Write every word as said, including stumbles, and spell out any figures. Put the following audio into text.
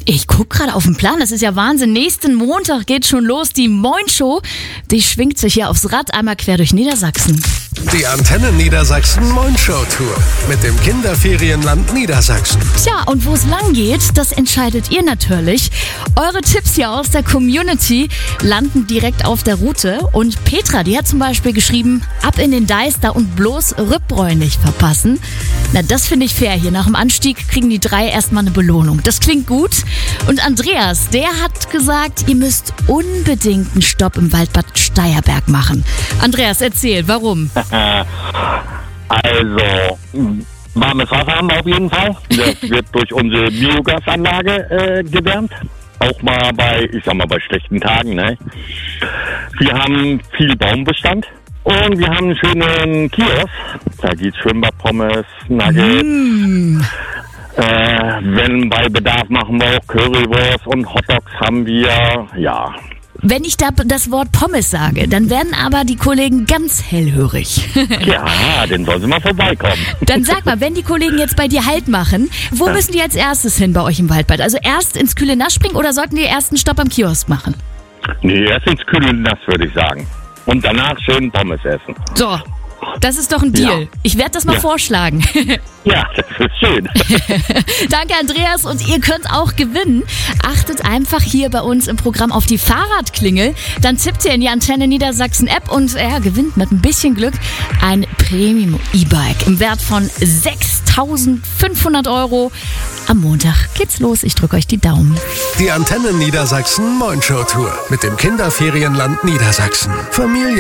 Ich guck gerade auf den Plan, das ist ja Wahnsinn. Nächsten Montag geht schon los, die Moin Show. Die schwingt sich hier aufs Rad einmal quer durch Niedersachsen. Die Antenne Niedersachsen Moin Show Tour mit dem Kinderferienland Niedersachsen. Tja, und wo es lang geht, das entscheidet ihr natürlich. Eure Tipps hier aus der Community landen direkt auf der Route. Und Petra, die hat zum Beispiel geschrieben, ab in den Deister und bloß Rübbräu nicht verpassen. Na, das finde ich fair. Hier nach dem Anstieg kriegen die drei erstmal eine Belohnung. Das klingt gut. Und Andreas, der hat gesagt, ihr müsst unbedingt einen Stopp im Waldbad Steierberg machen. Andreas, erzähl, warum? Also, warmes Wasser haben wir auf jeden Fall. Das wird durch unsere Biogasanlage äh, gewärmt. Auch mal bei, ich sag mal, bei schlechten Tagen. Ne? Wir haben viel Baumbestand. Und wir haben einen schönen Kiosk. Da gibt's Schwimmbad-Pommes, Nuggets. Mm. Äh, wenn bei Bedarf machen wir auch Currywurst und Hotdogs haben wir, ja. Wenn ich da das Wort Pommes sage, dann werden aber die Kollegen ganz hellhörig. Ja, dann sollen sie mal vorbeikommen. Dann sag mal, wenn die Kollegen jetzt bei dir Halt machen, wo ja. müssen die als erstes hin bei euch im Waldbad? Also erst ins kühle Nass springen oder sollten die erst einen Stopp am Kiosk machen? Nee, erst ins kühle Nass, würde ich sagen. Und danach schön Pommes essen. So, das ist doch ein Deal. Ja. Ich werde das mal ja. vorschlagen. Ja, das ist schön. Danke, Andreas. Und ihr könnt auch gewinnen. Achtet einfach hier bei uns im Programm auf die Fahrradklingel. Dann tippt ihr in die Antenne Niedersachsen App und ja, gewinnt mit ein bisschen Glück ein Premium-E-Bike im Wert von sechstausendfünfhundert Euro. Am Montag geht's los. Ich drücke euch die Daumen. Die Antenne Niedersachsen Moin Show Tour mit dem Kinderferienland Niedersachsen. Familie